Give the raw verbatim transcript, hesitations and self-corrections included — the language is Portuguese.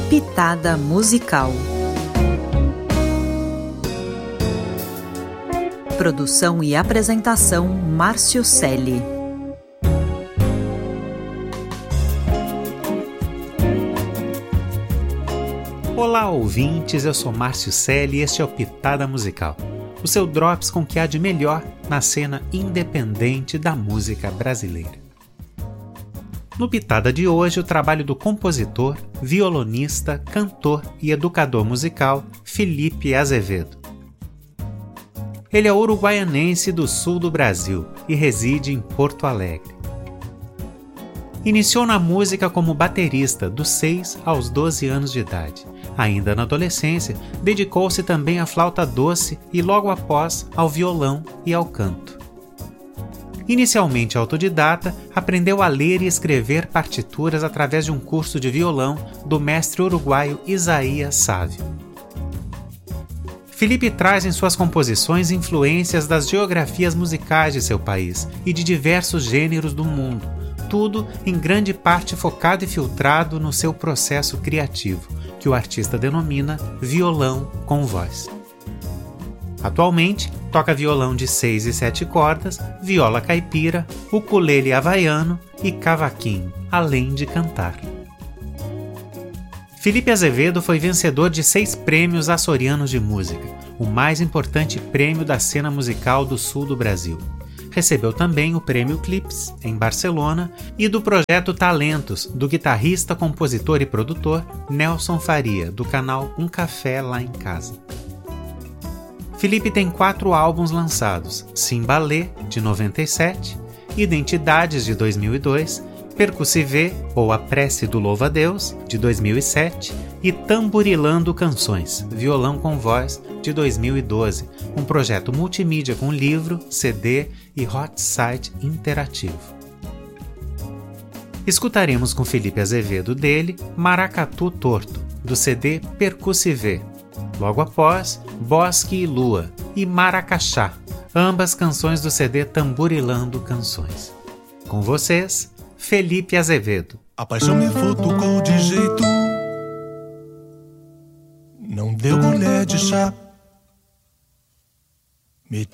Pitada Musical. Produção e apresentação Márcio Celli. Olá, ouvintes, eu sou Márcio Celli e este é o Pitada Musical, o seu drops com o que há de melhor na cena independente da música brasileira. No Pitada de hoje, o trabalho do compositor, violonista, cantor e educador musical Felipe Azevedo. Ele é uruguaianense do sul do Brasil e reside em Porto Alegre. Iniciou na música como baterista dos seis aos doze anos de idade. Ainda na adolescência, dedicou-se também à flauta doce e logo após ao violão e ao canto. Inicialmente autodidata, aprendeu a ler e escrever partituras através de um curso de violão do mestre uruguaio Isaías Sávio. Felipe traz em suas composições influências das geografias musicais de seu país e de diversos gêneros do mundo, tudo em grande parte focado e filtrado no seu processo criativo, que o artista denomina violão com voz. Atualmente, toca violão de seis e sete cordas, viola caipira, ukulele havaiano e cavaquinho, além de cantar. Felipe Azevedo foi vencedor de seis prêmios açorianos de música, o mais importante prêmio da cena musical do sul do Brasil. Recebeu também o Prêmio Clips, em Barcelona, e do projeto Talentos, do guitarrista, compositor e produtor Nelson Faria, do canal Um Café Lá em Casa. Felipe tem quatro álbuns lançados: Simbalê, de noventa e sete, Identidades, de dois mil e dois, Percussivé, ou A Prece do Louva a Deus, de dois mil e sete, e Tamburilando Canções, violão com voz, de dois mil e doze, um projeto multimídia com livro, C D e hot site interativo. Escutaremos com Felipe Azevedo dele Maracatu Torto, do C D Percussivé. Logo após, Bosque e Lua e Maracachá, ambas canções do C D Tamburilando Canções. Com vocês, Felipe Azevedo. A paixão me futucou de jeito, não deu colher de chá.